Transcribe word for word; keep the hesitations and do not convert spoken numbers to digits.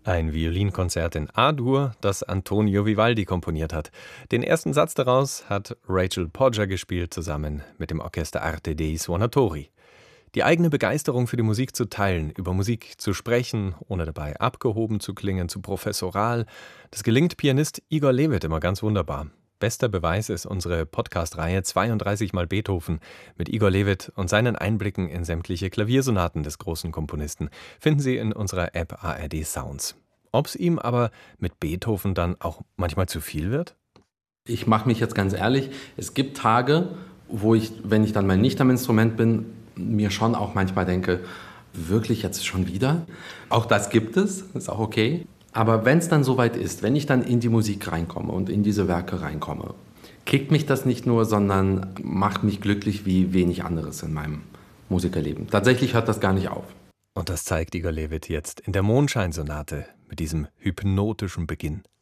Ein Violinkonzert in A-Dur, das Antonio Vivaldi komponiert hat. Den ersten Satz daraus hat Rachel Poggia gespielt, zusammen mit dem Orchester Arte dei Suonatori. Die eigene Begeisterung für die Musik zu teilen, über Musik zu sprechen, ohne dabei abgehoben zu klingen, zu professoral, das gelingt Pianist Igor Levit immer ganz wunderbar. Bester Beweis ist unsere Podcast-Reihe zweiunddreißig mal Beethoven mit Igor Levit und seinen Einblicken in sämtliche Klaviersonaten des großen Komponisten finden Sie in unserer App A R D Sounds. Ob es ihm aber mit Beethoven dann auch manchmal zu viel wird? Ich mache mich jetzt ganz ehrlich, es gibt Tage, wo ich, wenn ich dann mal nicht am Instrument bin, mir schon auch manchmal denke, wirklich jetzt schon wieder? Auch das gibt es, ist auch okay. Aber wenn es dann soweit ist, wenn ich dann in die Musik reinkomme und in diese Werke reinkomme, kickt mich das nicht nur, sondern macht mich glücklich wie wenig anderes in meinem Musikerleben. Tatsächlich hört das gar nicht auf. Und das zeigt Igor Levit jetzt in der Mondscheinsonate mit diesem hypnotischen Beginn.